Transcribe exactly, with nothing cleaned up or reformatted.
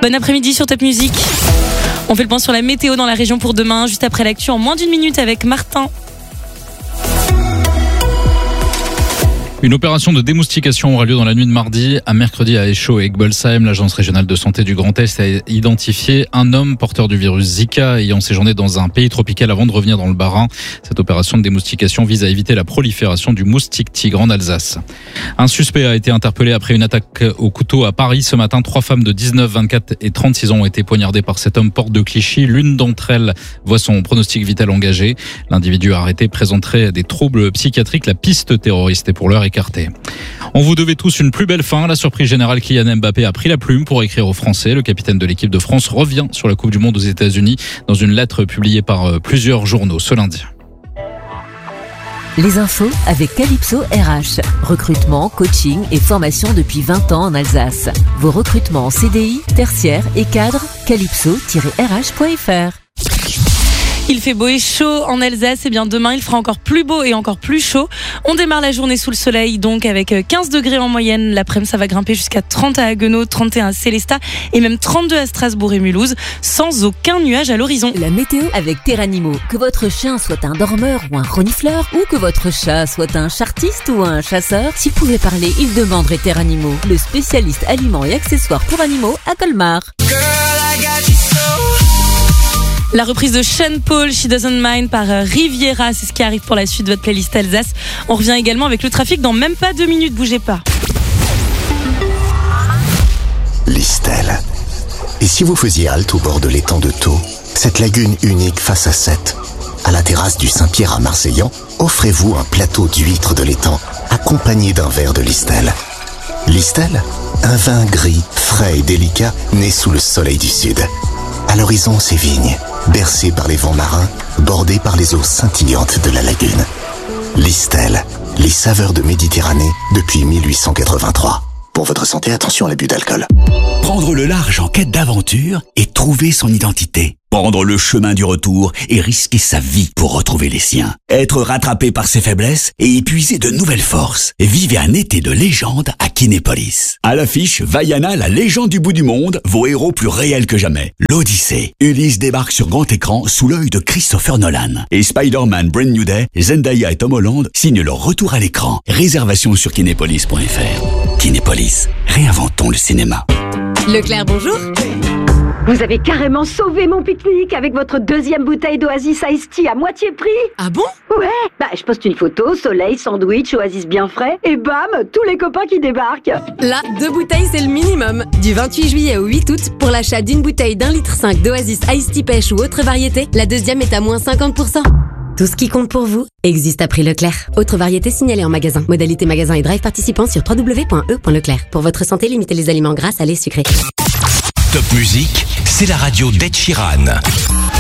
Bon après-midi sur Top Music. On fait le point sur la météo dans la région pour demain, juste après l'actu en moins d'une minute avec Martin. Une opération de démoustication aura lieu dans la nuit de mardi à mercredi à Eschau et Egbolsheim. L'Agence régionale de santé du Grand Est a identifié un homme porteur du virus Zika ayant séjourné dans un pays tropical avant de revenir dans le Bas-Rhin. Cette opération de démoustication vise à éviter la prolifération du moustique tigre en Alsace. Un suspect a été interpellé après une attaque au couteau à Paris. Ce matin, trois femmes de dix-neuf, vingt-quatre et trente-six ans ont été poignardées par cet homme porte de Clichy. L'une d'entre elles voit son pronostic vital engagé. L'individu arrêté présenterait des troubles psychiatriques. La piste terroriste est pour l'heure écarté. On vous devait tous une plus belle fin. La surprise générale, Kylian Mbappé a pris la plume pour écrire aux Français. Le capitaine de l'équipe de France revient sur la Coupe du Monde aux États-Unis dans une lettre publiée par plusieurs journaux ce lundi. Les infos avec Calypso R H. Recrutement, coaching et formation depuis vingt ans en Alsace. Vos recrutements en C D I, tertiaire et cadre, calypso tiret r h point f r. Il fait beau et chaud en Alsace, et bien demain il fera encore plus beau et encore plus chaud. On démarre la journée sous le soleil, donc avec quinze degrés en moyenne. L'après-midi ça va grimper jusqu'à trente à Haguenau, trente et un à Sélestat et même trente-deux à Strasbourg et Mulhouse, sans aucun nuage à l'horizon. La météo avec Terranimo. Que votre chien soit un dormeur ou un renifleur, ou que votre chat soit un chartiste ou un chasseur, s'il pouvait parler, il demanderait Terranimo, le spécialiste aliments et accessoires pour animaux à Colmar. La reprise de Sean Paul, She Doesn't Mind par Riviera, c'est ce qui arrive pour la suite de votre playlist Alsace. On revient également avec le trafic dans même pas deux minutes, bougez pas. Listel. Et si vous faisiez halte au bord de l'étang de Thau, cette lagune unique face à Sète, à la terrasse du Saint-Pierre à Marseillan, offrez-vous un plateau d'huîtres de l'étang, accompagné d'un verre de Listel. Listel, un vin gris, frais et délicat, né sous le soleil du sud. À l'horizon, ces vignes, bercées par les vents marins, bordées par les eaux scintillantes de la lagune. Listel, les saveurs de Méditerranée depuis mille huit cent quatre-vingt-trois. Pour votre santé, attention à l'abus d'alcool. Prendre le large en quête d'aventure et trouver son identité. Prendre le chemin du retour et risquer sa vie pour retrouver les siens. Être rattrapé par ses faiblesses et épuiser de nouvelles forces. Vivez un été de légende à Kinépolis. À l'affiche, Vaiana, la légende du bout du monde, vos héros plus réels que jamais. L'Odyssée. Ulysse débarque sur grand écran sous l'œil de Christopher Nolan. Et Spider-Man Brand New Day, Zendaya et Tom Holland signent leur retour à l'écran. Réservation sur kinépolis point f r. Kinépolis, réinventons le cinéma. Leclerc, bonjour. Vous avez carrément sauvé mon pique-nique avec votre deuxième bouteille d'Oasis Iced Tea à moitié prix. Ah bon? Ouais, bah je poste une photo, soleil, sandwich, Oasis bien frais, et bam, tous les copains qui débarquent. Là, deux bouteilles c'est le minimum. Du vingt-huit juillet au huit août, pour l'achat d'une bouteille d'un litre cinq d'Oasis Iced Tea pêche ou autre variété, la deuxième est à moins cinquante pour cent. Tout ce qui compte pour vous existe à prix Leclerc. Autre variété signalée en magasin. Modalité magasin et drive participant sur w w w point e point leclerc. Pour votre santé, limitez les aliments gras, salés, sucrés. Top Music, c'est la radio d'Ed Sheeran.